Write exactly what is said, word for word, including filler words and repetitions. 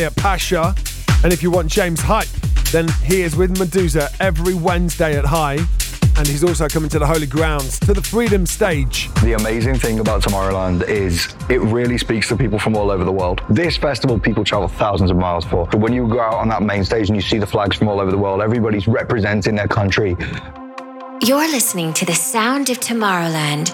at Pasha. And if you want James Hype, then he is with Medusa every Wednesday at High. And he's also coming to the Holy Grounds, to the Freedom Stage. The amazing thing about Tomorrowland is it really speaks to people from all over the world. This festival, people travel thousands of miles for. But when you go out on that main stage and you see the flags from all over the world, everybody's representing their country. You're listening to the sound of Tomorrowland